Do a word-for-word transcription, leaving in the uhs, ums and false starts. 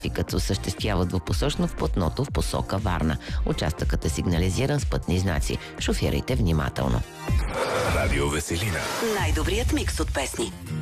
Трафикът се осъществява двупосочно в платното в посока Варна. Участъкът е сигнализиран с пътни знаци. Шофирайте внимателно. Радио Веселина. Най-добрият микс от песни.